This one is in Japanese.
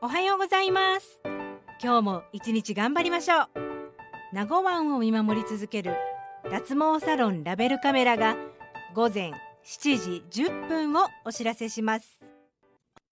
おはようございます。今日も一日頑張りましょう。名護湾を見守り続ける脱毛サロンラベルカメラが午前7時10分をお知らせします。